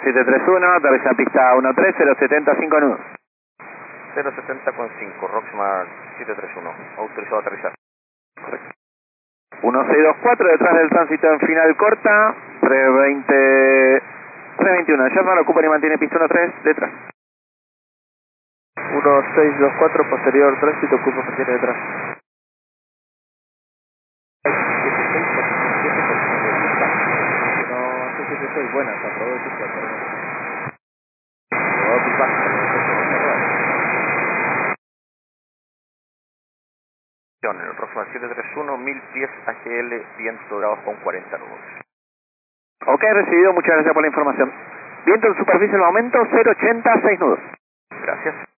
731, aterriza en pista 13, 070, 5 nudos. 070,5, Roxmar 731, autorizado a aterrizar. Correcto. 1624, detrás del tránsito en final corta, 321, Sherman ocupa y mantiene pista 13, detrás. 1624, posterior tránsito, ocupa, mantiene detrás. 76, buenas, aprobó el pista, En el Roxmar 731, 1000 pies AGL, viento grados con 40 nudos. Ok, recibido, muchas gracias por la información. Viento en superficie al momento, 080, 6 nudos. Gracias.